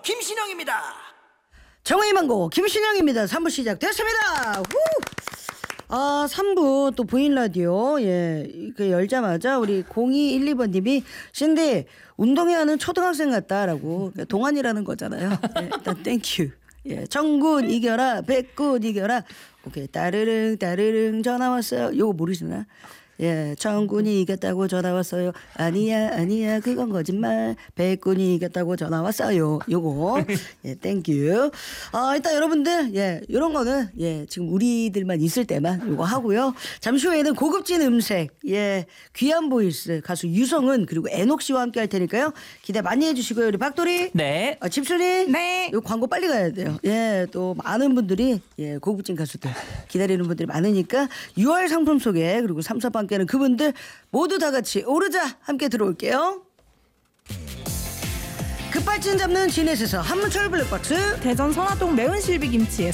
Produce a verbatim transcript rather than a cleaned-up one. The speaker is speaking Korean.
김신영입니다. 정의의 망고 김신영입니다. 삼 부 시작됐습니다. 후! 아, 삼 부 또 보인 라디오 예, 그 열자마자 우리 공이일이 번님이 신디 운동회 하는 초등학생 같다라고 동안이라는 거잖아요. 예, 일단 땡큐. 예, 청군 이겨라, 백군 이겨라. 오케이, 따르릉 따르릉 전화 왔어요. 요거 모르시나? 예, 청군이 이겼다고 전화 왔어요. 아니야 아니야 그건 거짓말. 백군이 이겼다고 전화 왔어요. 요거 예, 땡큐. 아, 일단 여러분들 예, 이런 거는 예, 지금 우리들만 있을 때만 요거 하고요. 잠시 후에는 고급진 음색 예, 귀한 보이스 가수 유성은 그리고 애녹 씨와 함께 할 테니까요. 기대 많이 해주시고요. 우리 박돌이 네. 아, 집순이 네. 요 광고 빨리 가야 돼요. 예, 또 많은 분들이 예, 고급진 가수들 기다리는 분들이 많으니까 유월 상품 소개 그리고 삼, 사 번 는 그분들 모두 다 같이 오르자 함께 들어올게요. 급발진 잡는 지넷에서 한문철 블랙박스, 대전 선화동 매운 실비김치에서